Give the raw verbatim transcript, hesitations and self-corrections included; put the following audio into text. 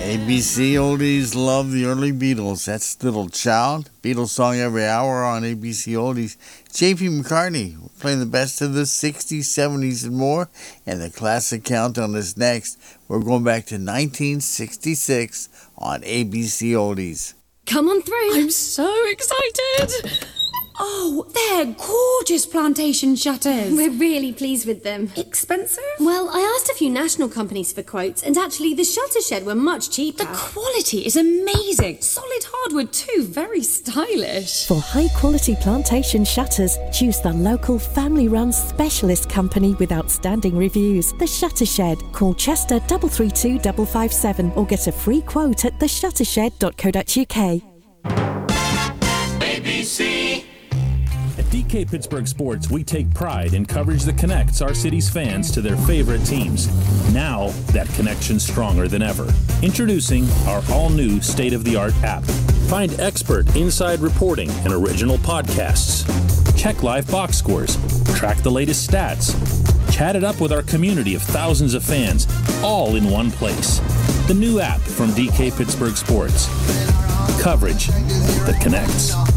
A B C Oldies love the early Beatles. That's Little Child. Beatles song every hour on A B C Oldies. J P McCartney playing the best of the sixties, seventies, and more. And the classic countdown is next. We're going back to nineteen sixty-six on A B C Oldies. Come on through. I'm so excited. Oh, they're gorgeous plantation shutters. We're really pleased with them. Expensive? Well, I asked a few national companies for quotes, and actually the shutter shed were much cheaper. The quality is amazing. Solid hardwood too, very stylish. For high-quality plantation shutters, choose the local family-run specialist company with outstanding reviews. The Shutter Shed. Call Chester three three two five five seven or get a free quote at the shutter shed dot co dot uk. A B C. At D K Pittsburgh Sports, we take pride in coverage that connects our city's fans to their favorite teams. Now, that connection's stronger than ever. Introducing our all-new state-of-the-art app. Find expert inside reporting and original podcasts. Check live box scores. Track the latest stats. Chat it up with our community of thousands of fans, all in one place. The new app from D K Pittsburgh Sports. Coverage that connects.